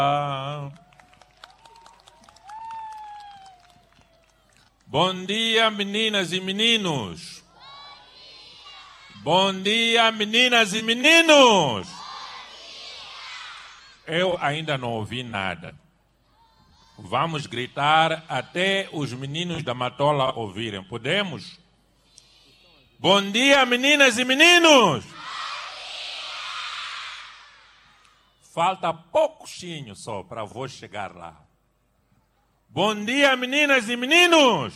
Bom dia, meninas e meninos. Bom dia, meninas e meninos. Eu ainda não ouvi nada. Vamos gritar até os meninos da Matola ouvirem. Podemos? Bom dia, meninas e meninos. Falta pouquinho só para vou chegar lá. Bom dia, meninas e meninos.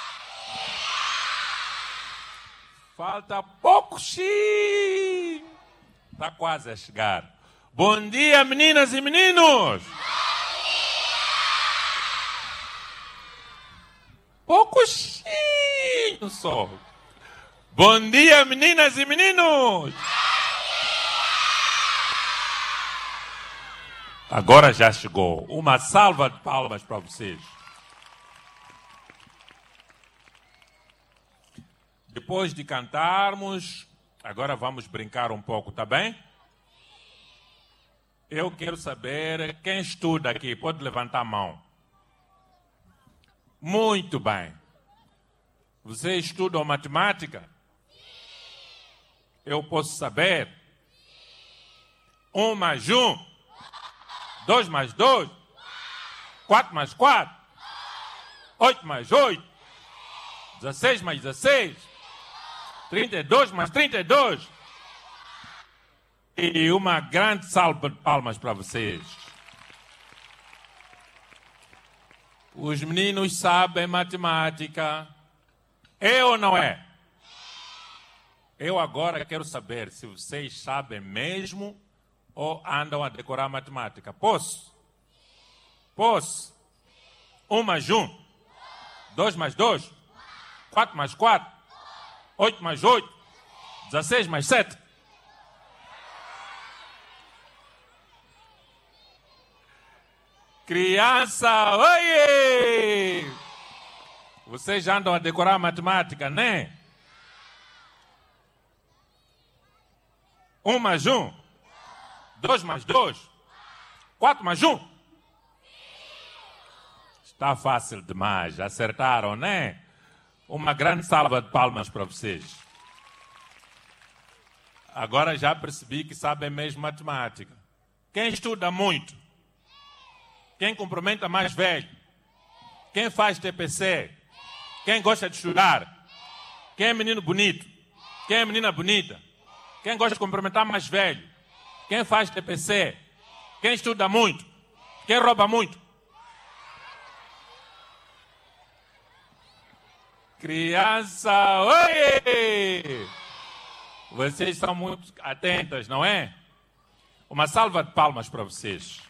Falta pouquinho. Está quase a chegar. Bom dia, meninas e meninos. Pouquinho só. Bom dia, meninas e meninos. Agora já chegou. Uma salva de palmas para vocês. Depois de cantarmos, agora vamos brincar um pouco, tá bem? Eu quero saber quem estuda aqui. Pode levantar a mão. Muito bem. Vocês estudam matemática? Eu posso saber? 1 mais 1. 2 mais 2, 4 mais 4, 8 mais 8, 16 mais 16, 32 mais 32. E uma grande salva de palmas para vocês. Os meninos sabem matemática. É ou não é? Eu agora quero saber se vocês sabem mesmo ou andam a decorar matemática. Posso? Posso? 1 mais 1. 2 mais 2. 4 mais 4. 8 mais 8. 16 mais 7. Criança, oiê! Vocês andam a decorar matemática, né? 1 mais 1. 2 mais 2. 4 mais 1. Está fácil demais. Acertaram, né? Uma grande salva de palmas para vocês. Agora já percebi que sabem mesmo matemática. Quem estuda muito? Quem cumprimenta mais velho? Quem faz TPC? Quem gosta de estudar? Quem é menino bonito? Quem é menina bonita? Quem gosta de cumprimentar mais velho? Quem faz TPC? Quem estuda muito? Quem rouba muito? Criança, oi! Vocês são muito atentas, não é? Uma salva de palmas para vocês.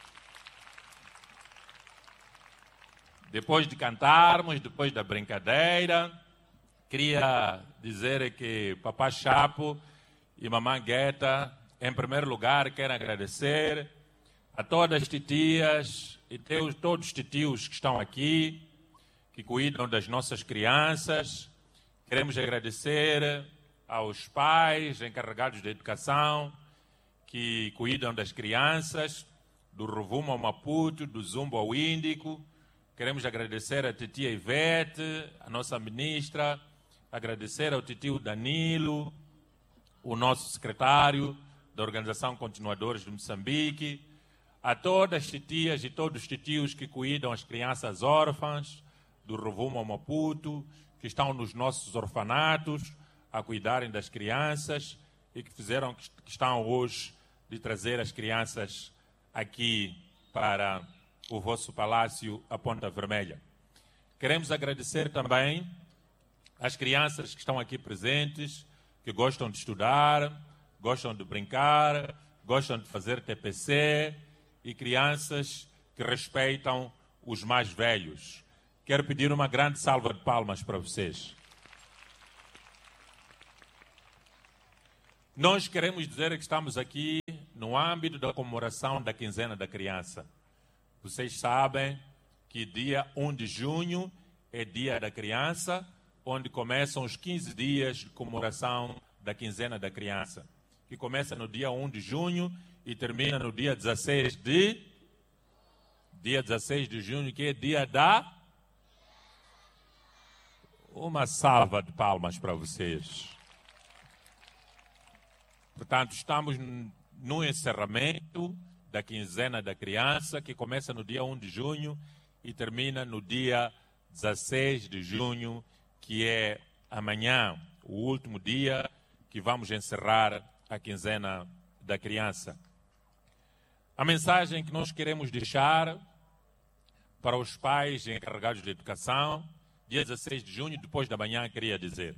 Depois de cantarmos, depois da brincadeira, queria dizer que Papá Chapo e Mamãe Gueta, em primeiro lugar, quero agradecer a todas as titias e todos os titios que estão aqui, que cuidam das nossas crianças. Queremos agradecer aos pais encarregados de educação, que cuidam das crianças, do Rovuma ao Maputo, do Zumbo ao Índico. Queremos agradecer a titia Ivete, a nossa ministra, agradecer ao titio Danilo, o nosso secretário da Organização Continuadores de Moçambique, a todas as titias e todos os titios que cuidam as crianças órfãs do Rovuma ao Maputo, que estão nos nossos orfanatos a cuidarem das crianças e que fizeram questão hoje de trazer as crianças aqui para o vosso palácio, a Ponta Vermelha. Queremos agradecer também às crianças que estão aqui presentes, que gostam de estudar, gostam de brincar, gostam de fazer TPC e crianças que respeitam os mais velhos. Quero pedir uma grande salva de palmas para vocês. Nós queremos dizer que estamos aqui no âmbito da comemoração da Quinzena da Criança. Vocês sabem que dia 1 de junho é Dia da Criança, onde começam os 15 dias de comemoração da Quinzena da Criança, que começa no dia 1 de junho e termina no dia 16 de dia 16 de junho, que é dia da... Uma salva de palmas para vocês. Portanto, estamos no encerramento da quinzena da criança, que começa no dia 1 de junho e termina no dia 16 de junho, que é amanhã, o último dia que vamos encerrar a quinzena da criança. A mensagem que nós queremos deixar para os pais encarregados de educação, dia 16 de junho, depois da manhã, queria dizer,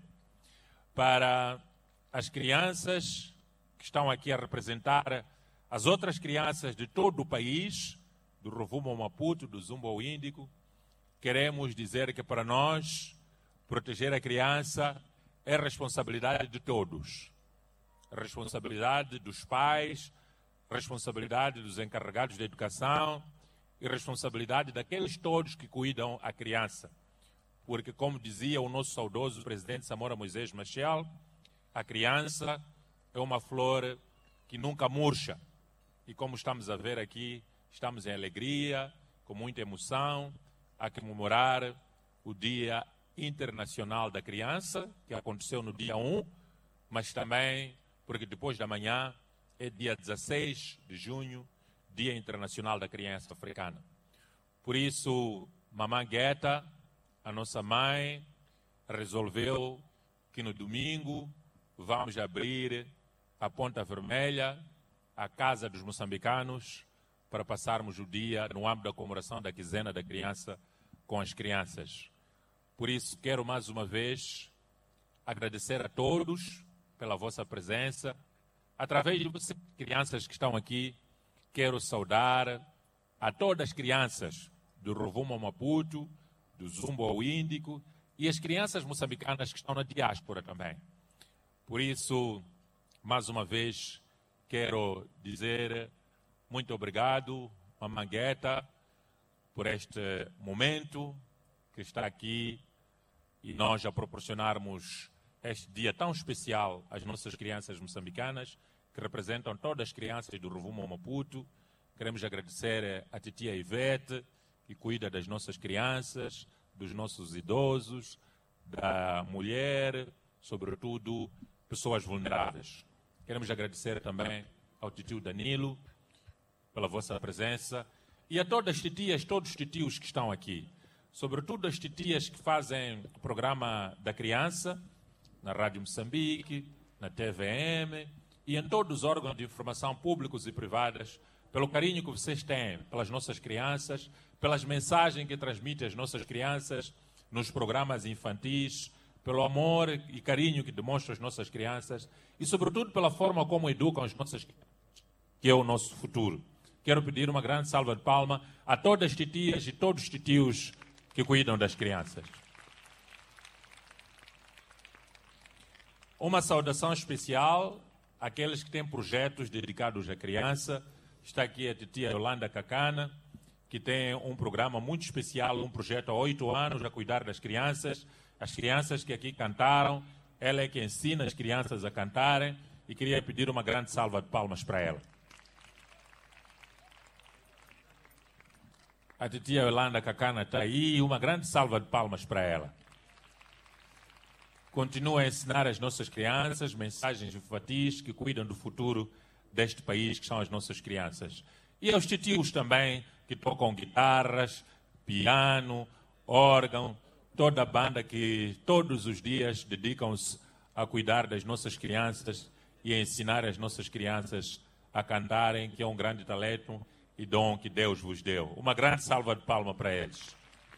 para as crianças que estão aqui a representar as outras crianças de todo o país, do Rovuma ao Maputo, do Zumbo ao Índico, queremos dizer que para nós, proteger a criança é responsabilidade de todos. Responsabilidade dos pais, responsabilidade dos encarregados de educação e responsabilidade daqueles todos que cuidam a criança. Porque, como dizia o nosso saudoso presidente Samora Moisés Machel, a criança é uma flor que nunca murcha. E como estamos a ver aqui, estamos em alegria, com muita emoção, a comemorar o Dia Internacional da Criança, que aconteceu no dia 1, mas também porque depois da manhã é dia 16 de junho, Dia Internacional da Criança Africana. Por isso, Mamãe Guetta, a nossa mãe, resolveu que no domingo vamos abrir a Ponta Vermelha, a Casa dos Moçambicanos, para passarmos o dia no âmbito da comemoração da quinzena da criança com as crianças. Por isso, quero mais uma vez agradecer a todos pela vossa presença. Através de vocês, crianças que estão aqui, quero saudar a todas as crianças do Rovuma ao Maputo, do Zumbo ao Índico e as crianças moçambicanas que estão na diáspora também. Por isso, mais uma vez, quero dizer muito obrigado, Mamãe Guetta, por este momento que está aqui e nós já proporcionarmos este dia tão especial às nossas crianças moçambicanas, que representam todas as crianças do Rovuma ao Maputo. Queremos agradecer a titia Ivete, que cuida das nossas crianças, dos nossos idosos, da mulher, sobretudo pessoas vulneráveis. Queremos agradecer também ao titio Danilo pela vossa presença e a todas as titias, todos os titios que estão aqui, sobretudo as titias que fazem o programa da criança na Rádio Moçambique, na TVM e em todos os órgãos de informação públicos e privadas, pelo carinho que vocês têm pelas nossas crianças, pelas mensagens que transmitem às nossas crianças nos programas infantis, pelo amor e carinho que demonstram às nossas crianças e, sobretudo, pela forma como educam as nossas crianças, que é o nosso futuro. Quero pedir uma grande salva de palmas a todas as titias e todos os titios que cuidam das crianças. Uma saudação especial àqueles que têm projetos dedicados à criança. Está aqui a titia Yolanda Cacana, que tem um programa muito especial, um projeto há 8 anos a cuidar das crianças. As crianças que aqui cantaram, ela é que ensina as crianças a cantarem e queria pedir uma grande salva de palmas para ela. A titia Yolanda Cacana está aí, uma grande salva de palmas para ela. Continua a ensinar às nossas crianças mensagens infantis que cuidam do futuro deste país, que são as nossas crianças. E aos titios também, que tocam guitarras, piano, órgão, toda a banda que todos os dias dedicam-se a cuidar das nossas crianças e a ensinar as nossas crianças a cantarem, que é um grande talento e dom que Deus vos deu. Uma grande salva de palmas para eles.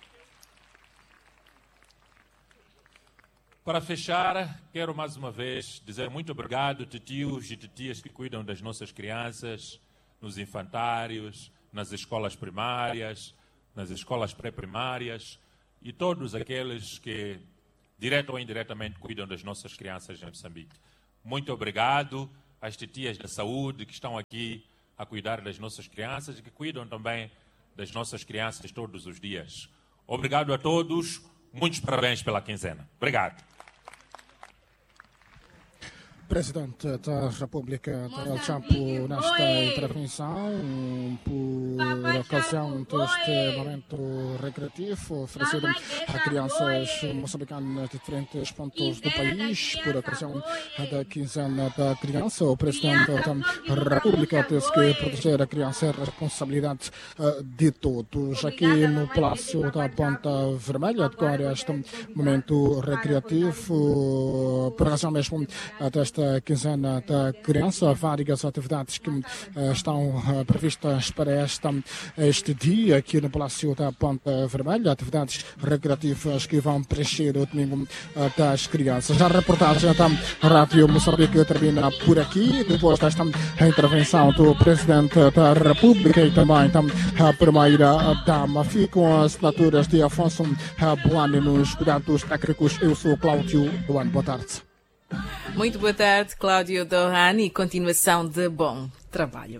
Para fechar, quero mais uma vez dizer muito obrigado, titios e titias que cuidam das nossas crianças, nos infantários, nas escolas primárias, nas escolas pré-primárias e todos aqueles que, direto ou indiretamente, cuidam das nossas crianças em Moçambique. Muito obrigado às titias da saúde que estão aqui a cuidar das nossas crianças e que cuidam também das nossas crianças todos os dias. Obrigado a todos, muitos parabéns pela quinzena. Obrigado. Presidente da República Daniel Chapo nesta intervenção por ocasião deste momento recreativo oferecido a crianças moçambicanas de diferentes pontos do país por ocasião da quinzena da criança. O Presidente da República disse que proteger a criança é responsabilidade de todos. Aqui no Palácio da Ponta Vermelha decorre este momento recreativo por ocasião mesmo desta quinzena da criança. Várias atividades que estão previstas para este dia aqui no Palácio da Ponta Vermelha, atividades recreativas que vão preencher o domingo das crianças. A reportagem da Rádio Moçambique termina por aqui, depois desta intervenção do Presidente da República e também a Primeira-Dama. Ficam as assinaturas de Afonso Boane nos cuidados técnicos. Eu sou Cláudio Doane. Boa tarde. Muito boa tarde, Cláudio Dohan, e continuação de bom trabalho.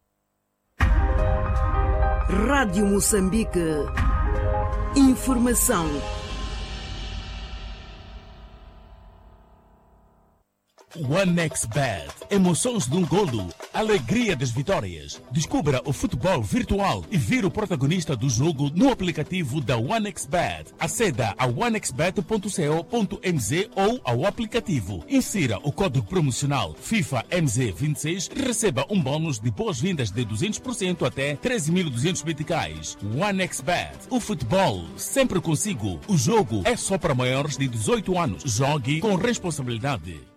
Rádio Moçambique. Informação. OneXBet. Emoções de um golo. Alegria das vitórias. Descubra o futebol virtual e vire o protagonista do jogo no aplicativo da OneXBet. Aceda a onexbet.co.mz ou ao aplicativo. Insira o código promocional FIFA MZ26 e receba um bônus de boas-vindas de 200% até 13.200 meticais. OneXBet. O futebol sempre consigo. O jogo é só para maiores de 18 anos. Jogue com responsabilidade.